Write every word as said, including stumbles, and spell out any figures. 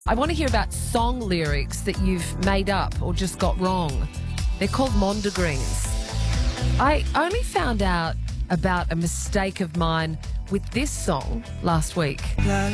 I want to hear about song lyrics that you've made up or just got wrong. They're called mondegreens. I only found out about a mistake of mine with this song last week.